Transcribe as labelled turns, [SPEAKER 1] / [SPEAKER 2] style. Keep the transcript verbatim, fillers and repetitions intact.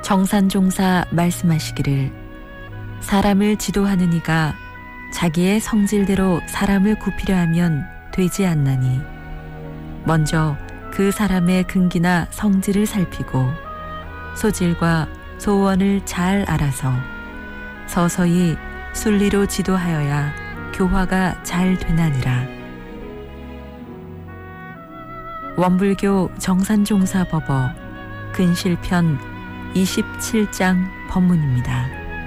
[SPEAKER 1] 정산종사 말씀하시기를 사람을 지도하는 이가 자기의 성질대로 사람을 굽히려 하면 되지 않나니 먼저 그 사람의 근기나 성질을 살피고 소질과 소원을 잘 알아서 서서히 순리로 지도하여야 교화가 잘 되나니라. 원불교 정산종사법어 근실편 이십칠 장 법문입니다.